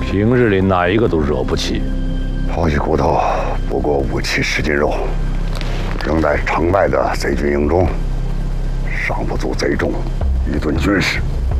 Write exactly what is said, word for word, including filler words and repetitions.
平日里哪一个都惹不起。 抛弃骨头不过五七十斤肉，扔在城外的贼军营中，尚不足贼众一顿军事。